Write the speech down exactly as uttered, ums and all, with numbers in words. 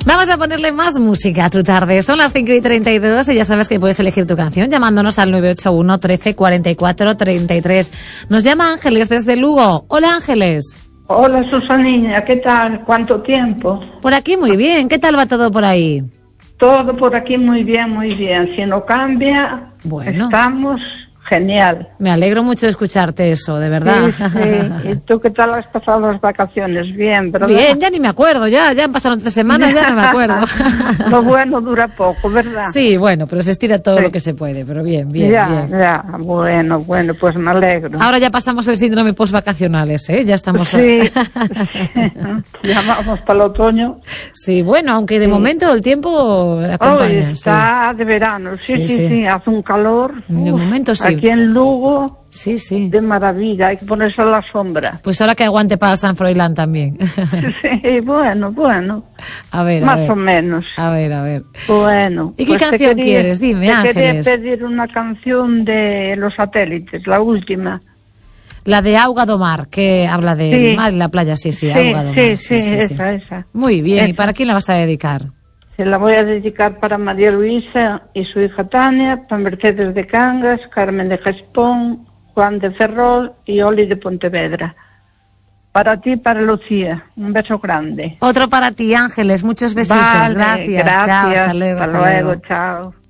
Vamos a ponerle más música a tu tarde. Son las cinco y treinta y dos y ya sabes que puedes elegir tu canción llamándonos al nueve ocho uno, trece, cuarenta y cuatro, treinta y tres. Nos llama Ángeles desde Lugo. Hola, Ángeles. Hola, Susanina. ¿Qué tal? ¿Cuánto tiempo? Por aquí muy bien. ¿Qué tal va todo por ahí? Todo por aquí muy bien, muy bien. Si no cambia, bueno, estamos genial. Me alegro mucho de escucharte eso, de verdad. Sí, sí. ¿Y tú qué tal has pasado las vacaciones? Bien, ¿verdad? Bien, ya ni me acuerdo, ya, ya han pasado tres semanas, ya no me acuerdo. Lo bueno dura poco, ¿verdad? Sí, bueno, pero se estira todo sí. lo que se puede, pero bien, bien, ya, bien. Ya, bueno, bueno, pues me alegro. Ahora ya pasamos el síndrome postvacacionales, ¿eh? Ya estamos... Sí, sí. Ya vamos para el otoño. Sí, bueno, aunque de sí. momento el tiempo acompaña. Oh, está sí. de verano, sí, sí, sí, sí, hace un calor. De Uf, momento sí. Aquí en Lugo, sí, sí. de maravilla, hay que ponerse a la sombra. Pues ahora que aguante para San Froilán también. Sí, bueno, bueno. A ver, a Más ver. o menos. A ver, a ver. Bueno. ¿Y qué pues canción quería, quieres? Dime, te Ángeles. Quería pedir una canción de Los Satélites, la última. La de Auga do Mar, que habla de sí. mar y la playa, sí, sí, sí Auga do Mar. Sí, sí, sí, sí, esa, sí. esa. Muy bien, esa. ¿Y para quién la vas a dedicar? Se la voy a dedicar para María Luisa y su hija Tania, para Mercedes de Cangas, Carmen de Gespón, Juan de Ferrol y Oli de Pontevedra. Para ti, para Lucía. Un beso grande. Otro para ti, Ángeles. Muchos besitos. Vale, gracias. gracias. Chao, hasta luego. Hasta, hasta luego, luego, chao.